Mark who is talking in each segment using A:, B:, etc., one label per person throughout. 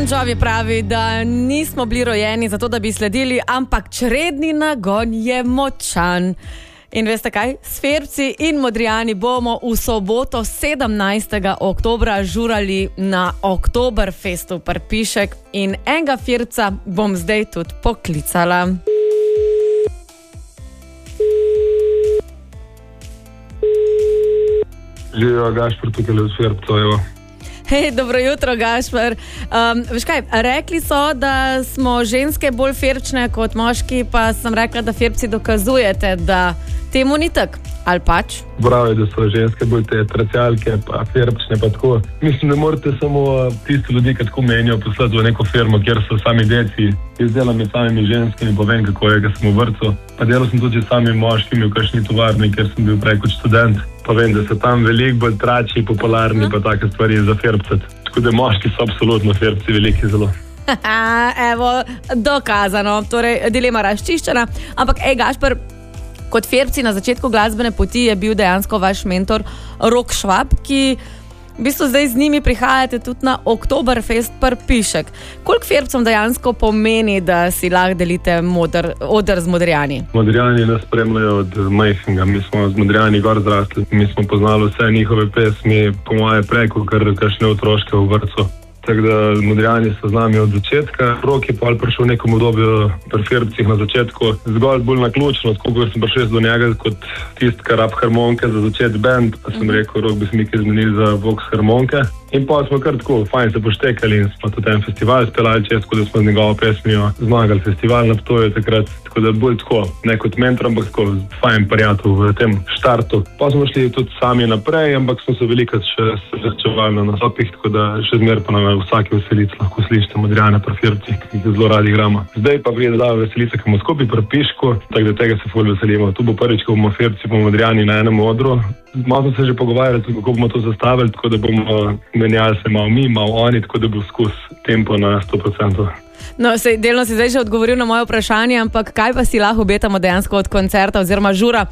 A: Bon Jovi pravi, da nismo bili rojeni zato, da bi sledili, ampak čredni nagon je močan. In veste kaj? S Ferbci in Modrijani bomo v soboto 17. oktobra žurali na Oktoberfestu Prpišek in enega Ferbca bom zdaj tudi poklicala.
B: Živijo, Gašper, tukaj le z Ferbco, evo.
A: Hej, dobro jutro, Gašper. Veš kaj, rekli so, da smo ženske bolj ferbčne kot moški, pa sem rekla, da Ferbci dokazujete, da temu ni tak, ali pač?
B: Pravi, da so ženske bolj te tracialke, pa ferbčne, pa tako. Mislim, da morate samo tisti ljudi, ki tako menijo, poslati v neko firmo, kjer so sami deci. Izdelam je samimi ženskimi, pa vem, kako je, ko sem v vrtcu. Pa delal sem tudi sami moškimi v kakšni tovarni, kjer sem bil prej kot študent. Pa vem, da so tam veliko bolj trači, popularni, pa take stvari za ferbcati. Tako da moški so absolutno ferbci veliki zelo.
A: Evo, dokazano. Torej, dilema razčiščena. Ampak, Gašper, kot Ferbci na začetku glasbene poti je bil dejansko vaš mentor Rok Švab, ki v bistvu zdaj z njimi prihajate tudi na Oktoberfest Prpišek. Koliko Ferbcom dejansko pomeni, da si lahko delite oder z Modrijani?
B: Modrijani nas spremljajo od majhnega. Mi smo z Modrijani gor zrasli. Mi smo poznali vse njihove pesmi, po moje preko, kar kakšne otroške v vrtcu. Tako da Modrijani so z nami od začetka. Rok je pa prišel v nekom obdobju pri Ferbcih na začetku zgolj bolj naključno, tako sem prišel do njega kot tisti, ki rab harmonike za začeti band. Pa sem rekel, Rok, bi se mi kaj zmenili za vox harmonike. In pa smo kar tako fajn se poštekali in smo tudi en festival spelali čez, tako da smo z njegovo pesmijo zmagali festival na Ptuju takrat. Tako da bolj tako, ne kot mentor, ampak tako fajn prijatelj v tem štartu. Pa smo šli tudi sami naprej, ampak smo se veliko še srečevali na nastopih, tako da še zmer pa na vsaki veselici lahko slišite Modrijane pri Ferbcih, ki jih zelo radi igramo. Zdaj pa pride da veselica, ki bomo skupaj pri Pišku, tako da tega se ful veselimo. Tu bo prvič, ko bomo Ferbci pa Modrijani na enem odru. Malo smo se že pogovarjali, kako bomo to zastavili, tako da bomo menjali se malo mi, malo oni, tako da bo skus tempo na 100%.
A: No, delno si zdaj že odgovoril na moje vprašanje, ampak kaj pa si lahko obetamo dejansko od koncerta oziroma žura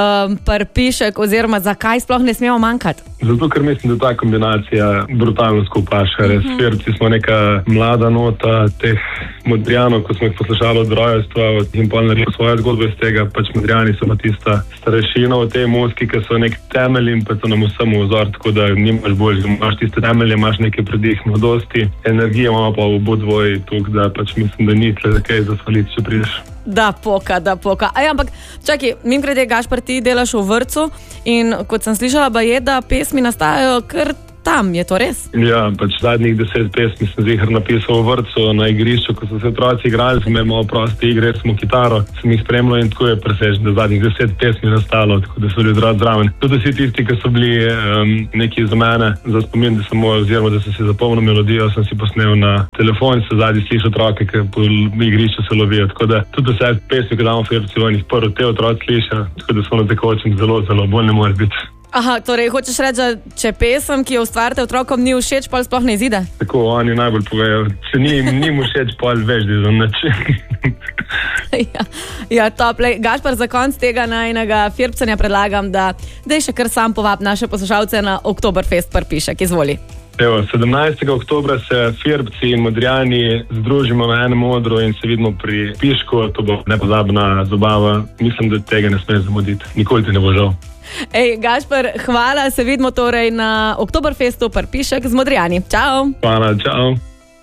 A: Prpišek, oziroma zakaj sploh ne smemo manjkati?
B: Zato, ker mislim, da ta kombinacija brutalno skupaša. Res, Ferbci smo neka mlada nota teh Modrijanov, ko smo jih poslušali od rojstva in pa naredili svoje zgodbe iz tega, pač Modrijani so pa tista starešina v tej muziki, ki so nek temelj in pa so nam vsem vzor, tako da nimaš boljšega, imaš tiste temelje, imaš nekaj predih mladosti, energije imamo pa v obodvoji, tako da pač mislim, da ni tle za kaj zasvaliti, če prideš.
A: Da poka. Ampak čakaj, mimogrede, Gašper, ti delaš v vrtcu in kot sem slišala, je, da pesmi nastajajo kar tam, je to res?
B: Ja, pač zadnjih 10 pesmi sem zihar napisal v vrtcu na igrišču, ko so se otroci igrali, smo imeli malo proste igre, smo kitaro, sem jih spremljal in tako je presežen, da zadnjih 10 pesmi nastalo, tako da so ljudje rad zraven. Tudi vsi tisti, ki so bili neki za mene, za spomin, da sem moj, oziroma da sem si zapomnil melodijo, sem si posnel na telefon, se zadnji sliši otroke, ki po igrišču se lovijo, tako da tudi vse pesmi, ki damo Ferbci ven, jih prvo te otroci sliša, tako da smo na tekočem zelo, bolj ne more biti.
A: Aha, torej hočeš reči, če pesem, ki jo ustvarite otrokom, ni všeč, pa sploh ne izide?
B: Tako, oni najbolj povejo. Če ni mu všeč, pa veš, da je za nič.
A: Ja, tople. Gašper, za konc tega najnega Ferbcanja predlagam, da še kar sam povab naše poslušalce na Oktoberfest Prpišek. Izvoli.
B: Evo, 17. oktobra se Ferbci in Modrijani združimo na enem odru in se vidimo pri Pišku. To bo nepozabna zabava. Mislim, da tega ne smeš zamuditi. Nikoli ti ne bo žal.
A: Gašper, hvala, se vidimo torej na Oktoberfestu Prpišek z Modrijani. Čau!
B: Hvala, čau!